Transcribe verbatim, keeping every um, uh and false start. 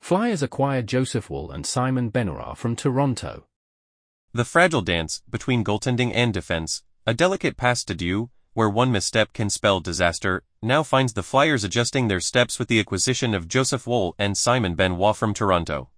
Flyers acquire Joseph Woll and Simon Benrahma from Toronto. The fragile dance between goaltending and defense, a delicate pas de deux, where one misstep can spell disaster, now finds the Flyers adjusting their steps with the acquisition of Joseph Woll and Simon Benrahma from Toronto.